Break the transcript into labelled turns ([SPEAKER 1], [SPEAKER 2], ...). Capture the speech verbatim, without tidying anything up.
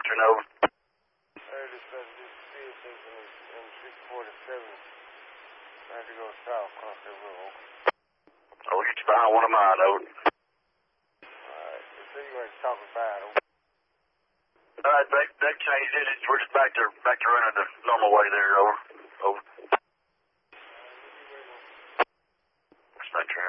[SPEAKER 1] Veteran, over.
[SPEAKER 2] Hey, this is this speed station is in six forty-seven. I had to go south across the road.
[SPEAKER 1] Oh, you're behind one of mine, over.
[SPEAKER 2] Alright, they say you ain't talking bad, over.
[SPEAKER 1] Alright, that, that changed it. It's, we're just back to, back to running the normal way there, over. Over. Veteran.